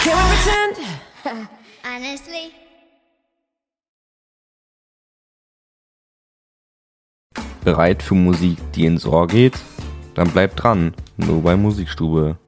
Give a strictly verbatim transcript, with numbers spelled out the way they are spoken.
Can we pretend? Honestly. Bereit für Musik, die ins Ohr geht? Dann bleibt dran, nur bei Musikstube.